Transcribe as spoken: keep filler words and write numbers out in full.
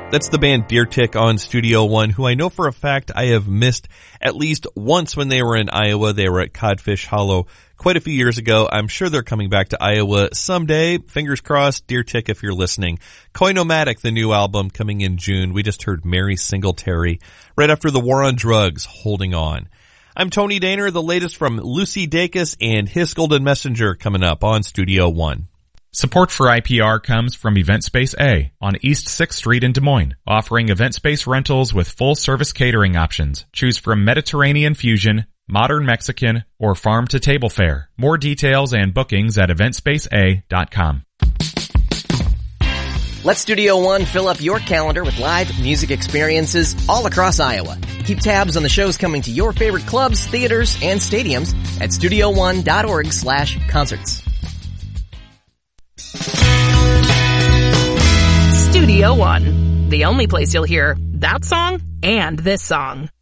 That's the band Deer Tick on Studio One, who I know for a fact I have missed at least once when they were in Iowa. They were at Codfish Hollow quite a few years ago. I'm sure they're coming back to Iowa someday. Fingers crossed. Deer Tick, if you're listening. Coinomatic, the new album coming in June. We just heard Mary Singletary right after the War on Drugs, Holding On. I'm Tony Daner, the latest from Lucy Dacus and His Golden Messenger coming up on Studio One. Support for I P R comes from Event Space A on East sixth Street in Des Moines, offering event space rentals with full-service catering options. Choose from Mediterranean fusion, modern Mexican, or farm-to-table fare. More details and bookings at event space a dot com. Let Studio One fill up your calendar with live music experiences all across Iowa. Keep tabs on the shows coming to your favorite clubs, theaters, and stadiums at studio one dot org slash concerts. Studio One, the only place you'll hear that song and this song.